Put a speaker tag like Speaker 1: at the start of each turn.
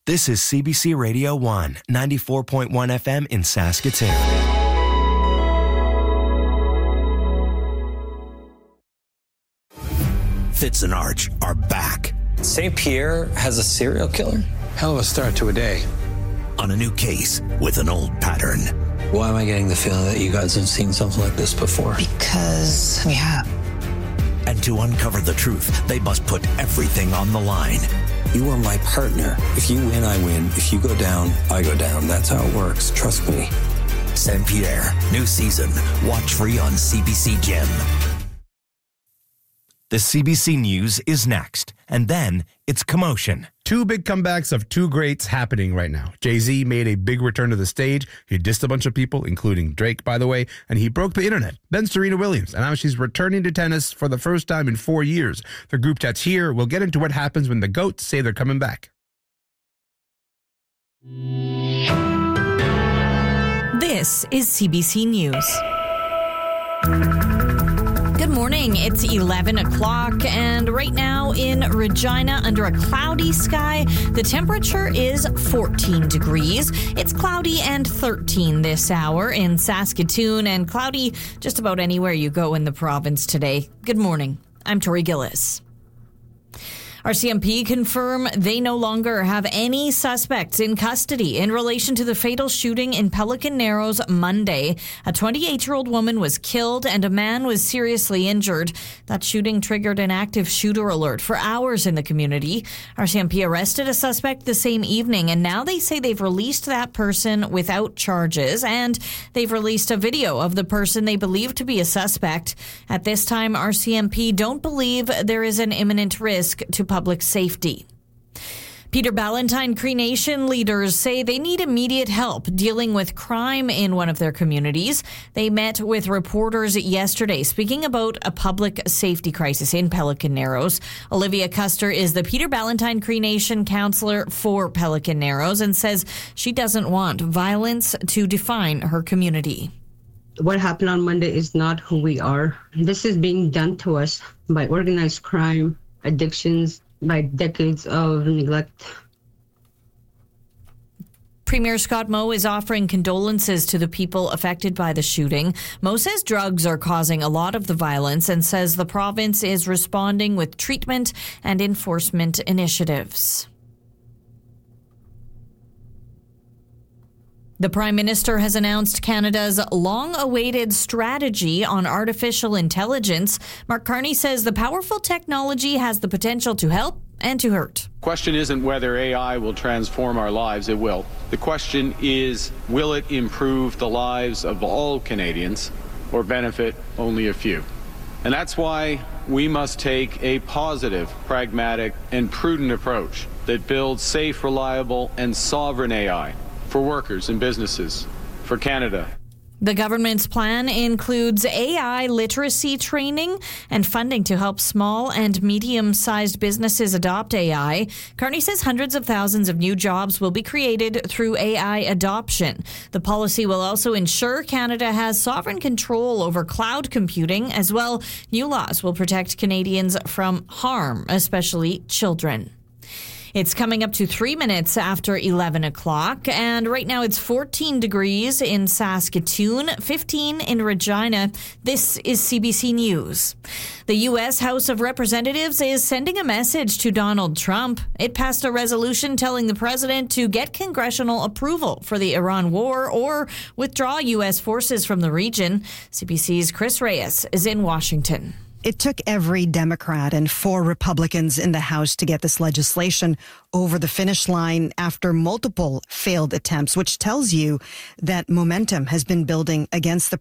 Speaker 1: This is CBC Radio 1, 94.1 FM in Saskatoon. Fitz and Arch are back.
Speaker 2: St. Pierre has a serial killer?
Speaker 3: Hell of a start to a day.
Speaker 1: On a new case with an old pattern.
Speaker 2: Why am I getting the feeling that you guys have seen something like this before?
Speaker 4: Because we have.
Speaker 1: And to uncover the truth, they must put everything on the line.
Speaker 2: You are my partner. If you win, I win. If you go down, I go down. That's how it works. Trust me.
Speaker 1: St. Pierre, new season. Watch free on CBC Gem. The CBC News is next, and then it's commotion.
Speaker 5: Two big comebacks of two greats happening right now. Jay-Z made a big return to the stage. He dissed a bunch of people, including Drake, by the way, and he broke the internet. Then Serena Williams, and now she's returning to tennis for the first time in 4 years. The group chat's here. We'll get into what happens when the GOATs say they're coming back.
Speaker 6: This is CBC News. Good morning. It's 11 o'clock, and right now in Regina, under a cloudy sky, the temperature is 14 degrees. It's cloudy and 13 this hour in Saskatoon, and cloudy just about anywhere you go in the province today. Good morning. I'm Tori Gillis. RCMP confirm they no longer have any suspects in custody in relation to the fatal shooting in Pelican Narrows Monday. A 28-year-old woman was killed and a man was seriously injured. That shooting triggered an active shooter alert for hours in the community. RCMP arrested a suspect the same evening, and now they say they've released that person without charges, and they've released a video of the person they believe to be a suspect. At this time, RCMP don't believe there is an imminent risk to public safety. Peter Ballantyne Cree Nation leaders say they need immediate help dealing with crime in one of their communities. They met with reporters yesterday speaking about a public safety crisis in Pelican Narrows. Olivia Custer is the Peter Ballantyne Cree Nation councillor for Pelican Narrows and says she doesn't want violence to define her community.
Speaker 7: What happened on Monday is not who we are. This is being done to us by organized crime, addictions, by decades of neglect.
Speaker 6: Premier Scott Moe is offering condolences to the people affected by the shooting. Moe says drugs are causing a lot of the violence and says the province is responding with treatment and enforcement initiatives. The Prime Minister has announced Canada's long-awaited strategy on artificial intelligence. Mark Carney says the powerful technology has the potential to help and to hurt.
Speaker 8: The question isn't whether AI will transform our lives. It will. The question is, will it improve the lives of all Canadians or benefit only a few? And that's why we must take a positive, pragmatic, and prudent approach that builds safe, reliable, and sovereign AI for workers and businesses, for Canada.
Speaker 6: The government's plan includes AI literacy training and funding to help small and medium-sized businesses adopt AI. Carney says hundreds of thousands of new jobs will be created through AI adoption. The policy will also ensure Canada has sovereign control over cloud computing. As well, new laws will protect Canadians from harm, especially children. It's coming up to 3 minutes after 11 o'clock, and right now it's 14 degrees in Saskatoon, 15 in Regina. This is CBC News. The U.S. House of Representatives is sending a message to Donald Trump. It passed a resolution telling the president to get congressional approval for the Iran war or withdraw U.S. forces from the region. CBC's Chris Reyes is in Washington.
Speaker 9: It took every Democrat and 4 Republicans in the House to get this legislation over the finish line after multiple failed attempts, which tells you that momentum has been building against the